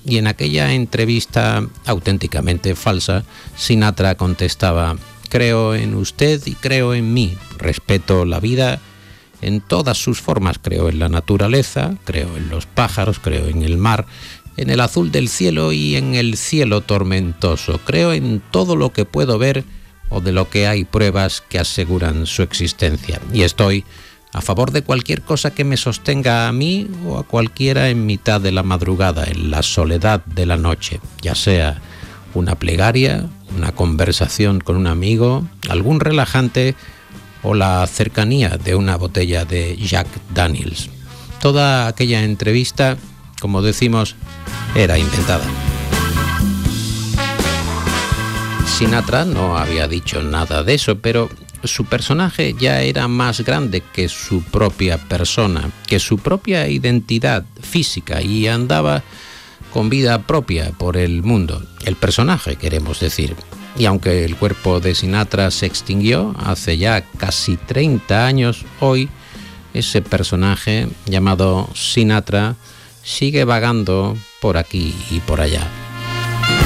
y en aquella entrevista auténticamente falsa, Sinatra contestaba: creo en usted y creo en mí, respeto la vida en todas sus formas, creo en la naturaleza, creo en los pájaros, creo en el mar, en el azul del cielo y en el cielo tormentoso, creo en todo lo que puedo ver o de lo que hay pruebas que aseguran su existencia, y estoy a favor de cualquier cosa que me sostenga a mí o a cualquiera en mitad de la madrugada, en la soledad de la noche, ya sea una plegaria, una conversación con un amigo, algún relajante o la cercanía de una botella de Jack Daniels. Toda aquella entrevista, como decimos, era inventada. Sinatra no había dicho nada de eso, pero su personaje ya era más grande que su propia persona, que su propia identidad física, y andaba con vida propia por el mundo. El personaje, queremos decir. Y aunque el cuerpo de Sinatra se extinguió hace ya casi 30 años, hoy ese personaje llamado Sinatra sigue vagando por aquí y por allá.